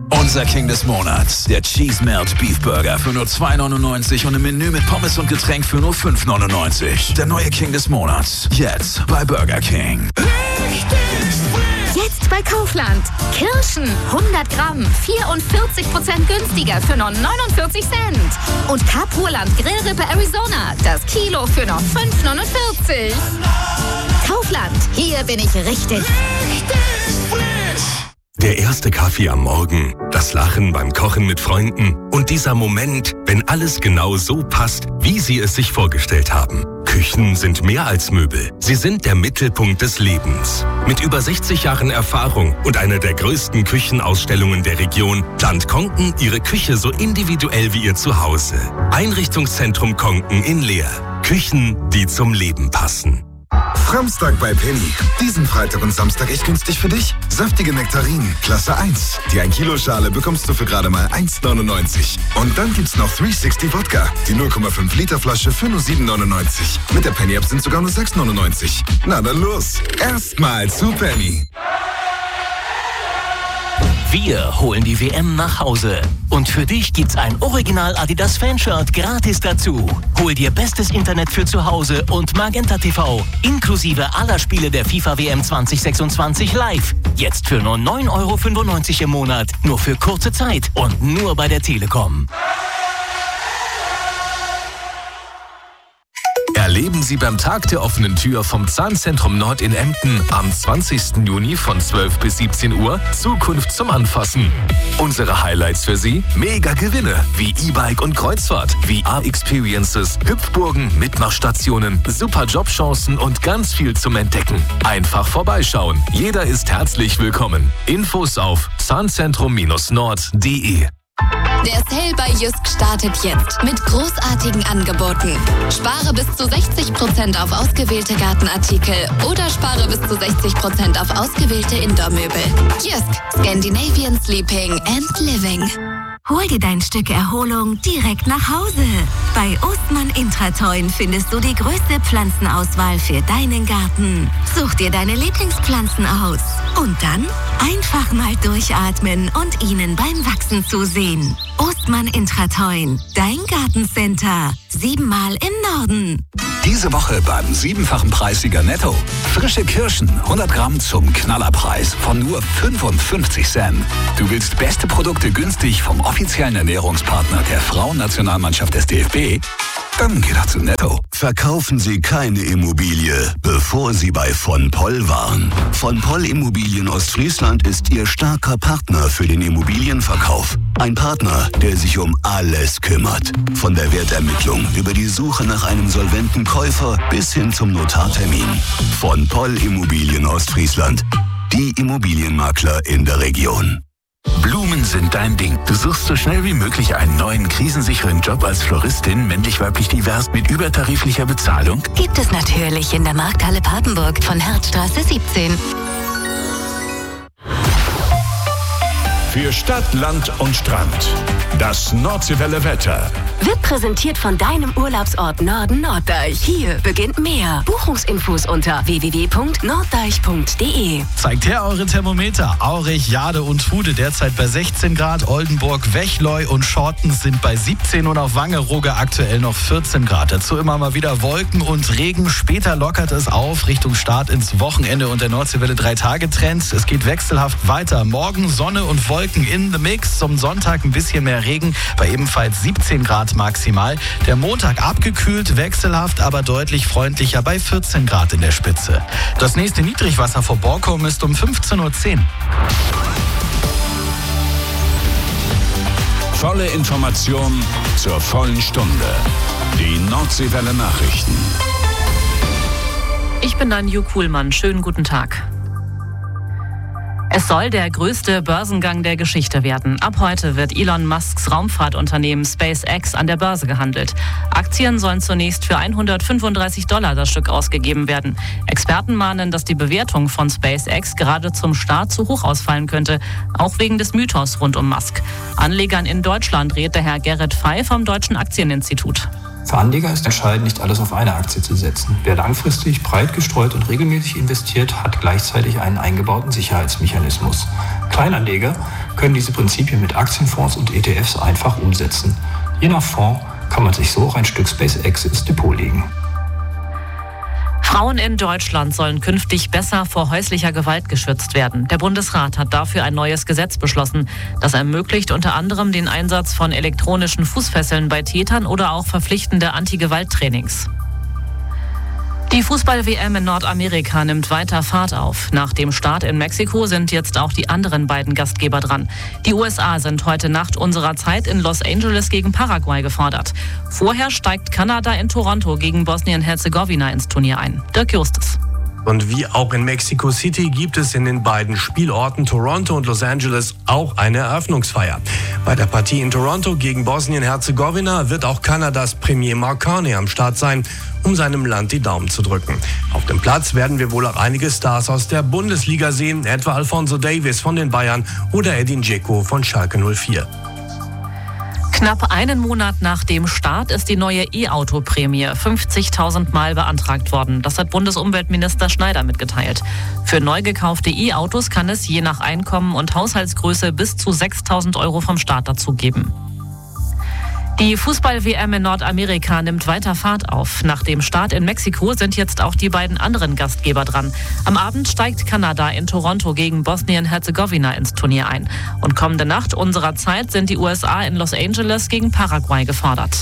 Unser King des Monats, der Cheese Melt Beef Burger für nur 2,99 und im Menü mit Pommes und Getränk für nur 5,99. Der neue King des Monats, jetzt bei Burger King. Jetzt bei Kaufland. Kirschen, 100 Gramm, 44% günstiger für nur 49 Cent. Und Kapurland Grillrippe Arizona, das Kilo für nur 5,49. Kaufland, hier bin ich richtig frisch. Der erste Kaffee am Morgen, das Lachen beim Kochen mit Freunden und dieser Moment, wenn alles genau so passt, wie Sie es sich vorgestellt haben. Küchen sind mehr als Möbel. Sie sind der Mittelpunkt des Lebens. Mit über 60 Jahren Erfahrung und einer der größten Küchenausstellungen der Region plant Konken Ihre Küche so individuell wie Ihr Zuhause. Einrichtungszentrum Konken in Leer. Küchen, die zum Leben passen. Framstag bei Penny. Diesen Freitag und Samstag echt günstig für dich. Saftige Nektarinen, Klasse 1. Die 1 Kilo Schale bekommst du für gerade mal 1,99. Und dann gibt's noch 360 Wodka. Die 0,5 Liter Flasche für nur 7,99. Mit der Penny App sind sogar nur 6,99. Na dann los. Erstmal zu Penny. Wir holen die WM nach Hause. Und für dich gibt's ein Original Adidas Fanshirt gratis dazu. Hol dir bestes Internet für zu Hause und Magenta TV inklusive aller Spiele der FIFA WM 2026 live. Jetzt für nur 9,95 € im Monat. Nur für kurze Zeit und nur bei der Telekom. Erleben Sie beim Tag der offenen Tür vom Zahnzentrum Nord in Emden am 20. Juni von 12 bis 17 Uhr Zukunft zum Anfassen. Unsere Highlights für Sie? Mega Gewinne wie E-Bike und Kreuzfahrt, VR-Experiences, Hüpfburgen, Mitmachstationen, super Jobchancen und ganz viel zum Entdecken. Einfach vorbeischauen. Jeder ist herzlich willkommen. Infos auf zahnzentrum-nord.de. Der Sale bei Jysk startet jetzt mit großartigen Angeboten. Spare bis zu 60% auf ausgewählte Gartenartikel oder spare bis zu 60% auf ausgewählte Indoor-Möbel. Jysk, Scandinavian Sleeping and Living. Hol dir dein Stück Erholung direkt nach Hause. Bei Ostmann Intratoin findest du die größte Pflanzenauswahl für deinen Garten. Such dir deine Lieblingspflanzen aus und dann einfach mal durchatmen und ihnen beim Wachsen zusehen. Ostmann Intratoin, dein Gartencenter. 7-mal im Norden. Diese Woche beim 7-fachen Preissieger Netto. Frische Kirschen, 100 Gramm zum Knallerpreis von nur 55 Cent. Du willst beste Produkte günstig vom offiziellen Ernährungspartner der Frauennationalmannschaft des DFB? Dann geh doch zu Netto. Verkaufen Sie keine Immobilie, bevor Sie bei von Poll waren. Von Poll Immobilien Ostfriesland ist Ihr starker Partner für den Immobilienverkauf. Ein Partner, der sich um alles kümmert. Von der Wertermittlung über die Suche nach einem solventen Käufer bis hin zum Notartermin. Von Poll Immobilien Ostfriesland. Die Immobilienmakler in der Region. Blumen sind dein Ding. Du suchst so schnell wie möglich einen neuen, krisensicheren Job als Floristin, männlich-weiblich divers mit übertariflicher Bezahlung? Gibt es natürlich in der Markthalle Papenburg von Herzstraße 17. Für Stadt, Land und Strand. Das Nordseewelle Wetter. Wird präsentiert von deinem Urlaubsort Norden Norddeich. Hier beginnt mehr. Buchungsinfos unter www.norddeich.de. Zeigt her eure Thermometer. Aurich, Jade und Trude derzeit bei 16 Grad. Oldenburg, Wechleu und Schortens sind bei 17 und auf Wangerooge aktuell noch 14 Grad. Dazu immer mal wieder Wolken und Regen. Später lockert es auf Richtung Start ins Wochenende und der Nordseewelle 3-Tage-Trend. Es geht wechselhaft weiter. Morgen Sonne und Wolken in the Mix. Zum Sonntag ein bisschen mehr Regen bei ebenfalls 17 Grad maximal. Der Montag abgekühlt, wechselhaft, aber deutlich freundlicher bei 14 Grad in der Spitze. Das nächste Niedrigwasser vor Borkum ist um 15:10 Uhr. Volle Information zur vollen Stunde. Die Nordseewelle Nachrichten. Ich bin Nanju Kuhlmann. Schönen guten Tag. Es soll der größte Börsengang der Geschichte werden. Ab heute wird Elon Musks Raumfahrtunternehmen SpaceX an der Börse gehandelt. Aktien sollen zunächst für $135 das Stück ausgegeben werden. Experten mahnen, dass die Bewertung von SpaceX gerade zum Start zu hoch ausfallen könnte, auch wegen des Mythos rund um Musk. Anlegern in Deutschland rät der Herr Gerrit Fey vom Deutschen Aktieninstitut. Für Anleger ist entscheidend, nicht alles auf eine Aktie zu setzen. Wer langfristig, breit gestreut und regelmäßig investiert, hat gleichzeitig einen eingebauten Sicherheitsmechanismus. Kleinanleger können diese Prinzipien mit Aktienfonds und ETFs einfach umsetzen. Je nach Fonds kann man sich so auch ein Stück SpaceX ins Depot legen. Frauen in Deutschland sollen künftig besser vor häuslicher Gewalt geschützt werden. Der Bundesrat hat dafür ein neues Gesetz beschlossen. Das ermöglicht unter anderem den Einsatz von elektronischen Fußfesseln bei Tätern oder auch verpflichtende Anti-Gewalt-Trainings. Die Fußball-WM in Nordamerika nimmt weiter Fahrt auf. Nach dem Start in Mexiko sind jetzt auch die anderen beiden Gastgeber dran. Die USA sind heute Nacht unserer Zeit in Los Angeles gegen Paraguay gefordert. Vorher steigt Kanada in Toronto gegen Bosnien-Herzegowina ins Turnier ein. Dirk Justus. Und wie auch in Mexico City gibt es in den beiden Spielorten Toronto und Los Angeles auch eine Eröffnungsfeier. Bei der Partie in Toronto gegen Bosnien-Herzegowina wird auch Kanadas Premier Mark Carney am Start sein, um seinem Land die Daumen zu drücken. Auf dem Platz werden wir wohl auch einige Stars aus der Bundesliga sehen, etwa Alphonso Davies von den Bayern oder Edin Dzeko von Schalke 04. Knapp einen Monat nach dem Start ist die neue E-Auto-Prämie 50.000 Mal beantragt worden. Das hat Bundesumweltminister Schneider mitgeteilt. Für neu gekaufte E-Autos kann es je nach Einkommen und Haushaltsgröße bis zu 6.000 € vom Staat dazugeben. Die Fußball-WM in Nordamerika nimmt weiter Fahrt auf. Nach dem Start in Mexiko sind jetzt auch die beiden anderen Gastgeber dran. Am Abend steigt Kanada in Toronto gegen Bosnien-Herzegowina ins Turnier ein. Und kommende Nacht unserer Zeit sind die USA in Los Angeles gegen Paraguay gefordert.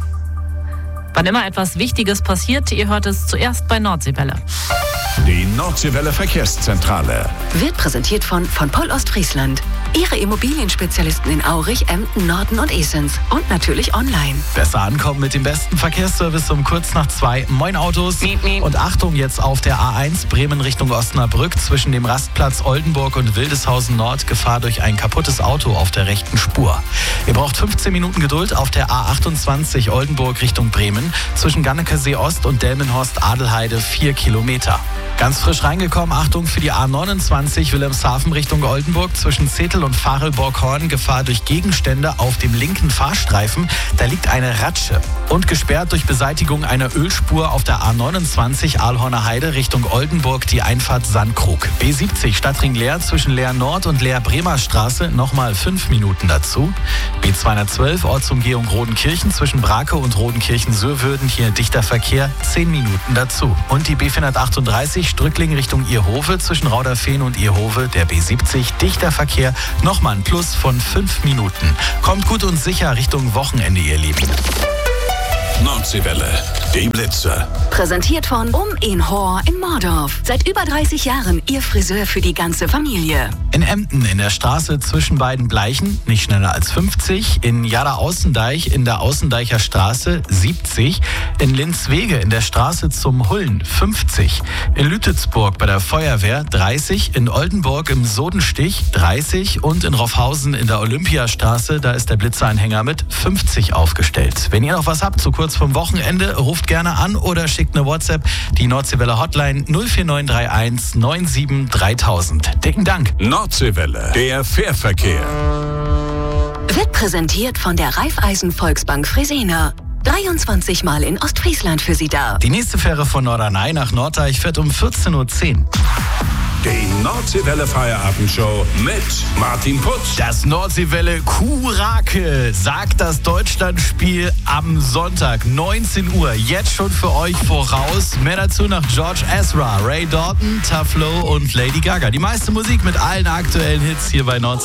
Wann immer etwas Wichtiges passiert, ihr hört es zuerst bei Nordseewelle. Die Nordseewelle Verkehrszentrale wird präsentiert von Poll Ostfriesland. Ihre Immobilienspezialisten in Aurich, Emden, Norden und Esens. Und natürlich online. Besser ankommen mit dem besten Verkehrsservice um kurz nach 2. Moin Autos. Und Achtung jetzt auf der A1 Bremen Richtung Osnabrück zwischen dem Rastplatz Oldenburg und Wildeshausen Nord. Gefahr durch ein kaputtes Auto auf der rechten Spur. Ihr braucht 15 Minuten Geduld auf der A28 Oldenburg Richtung Bremen zwischen Gannekersee Ost und Delmenhorst-Adelheide 4 Kilometer. Ganz frisch reingekommen, Achtung für die A29 Wilhelmshaven Richtung Oldenburg zwischen Zetel und Farel-Borghorn. Gefahr durch Gegenstände auf dem linken Fahrstreifen. Da liegt eine Ratsche. Und gesperrt durch Beseitigung einer Ölspur auf der A29 Aalhorner Heide Richtung Oldenburg die Einfahrt Sandkrug. B70 Stadtring Leer zwischen Leer Nord und Leer Bremer Straße nochmal 5 Minuten dazu. B212 Ortsumgehung Rodenkirchen zwischen Brake und Rodenkirchen-Söwürden. Hier dichter Verkehr, 10 Minuten dazu. Und die B438 Strückling Richtung Ierhove zwischen Rauderfehn und Ierhove, der B70, dichter Verkehr, nochmal ein Plus von 5 Minuten. Kommt gut und sicher Richtung Wochenende, ihr Lieben. Nordseewelle, die Blitze. Präsentiert von In Hor in Mordorf. Seit über 30 Jahren Ihr Friseur für die ganze Familie. In Emden in der Straße zwischen beiden Bleichen nicht schneller als 50. In Jada-Außendeich in der Außendeicher Straße 70. In Linzwege in der Straße zum Hullen 50. In Lütetsburg bei der Feuerwehr 30. In Oldenburg im Sodenstich 30. Und in Roffhausen in der Olympiastraße, da ist der Blitzeanhänger mit 50 aufgestellt. Wenn ihr noch was habt, so kurz vom Wochenende, ruft gerne an oder schickt eine WhatsApp. Die Nordseewelle Hotline 04931 97 3000. Dicken Dank. Nordseewelle, der Fährverkehr. Wird präsentiert von der Raiffeisen Volksbank Fresenier. 23 Mal in Ostfriesland für Sie da. Die nächste Fähre von Norderney nach Norddeich fährt um 14.10 Uhr. Die Nordseewelle Feierabendshow mit Martin Putz. Das Nordseewelle Kuhrake sagt das Deutschlandspiel am Sonntag 19 Uhr. Jetzt schon für euch voraus. Mehr dazu nach George Ezra, Ray Dalton, Taflo und Lady Gaga. Die meiste Musik mit allen aktuellen Hits hier bei Nordseewelle.